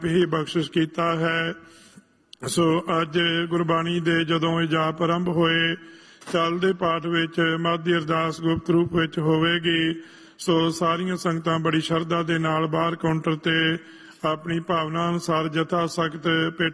ਵੀ ਬਖਸ਼ਿਸ਼ ਕੀਤਾ ਹੈ। ਸੋ ਅੱਜ ਗੁਰਬਾਣੀ ਦੇ ਜਦੋਂ ਇਹ ਜਾਪ ਆਰੰਭ ਹੋਏ, ਚੱਲਦੇ ਪਾਠ ਵਿੱਚ ਮਾਝੀ ਅਰਦਾਸ ਗੁਪਤ ਰੂਪ ਵਿੱਚ ਹੋਵੇਗੀ। ਸੋ ਸਾਰੀਆਂ ਸੰਗਤਾਂ ਬੜੀ ਸ਼ਰਧਾ ਦੇ ਨਾਲ ਬਾਹਰ ਕਾਊਂਟਰ ਤੇ ਆਪਣੀ ਭਾਵਨਾ ਅਨੁਸਾਰ ਜਥਾ ਸਖਤ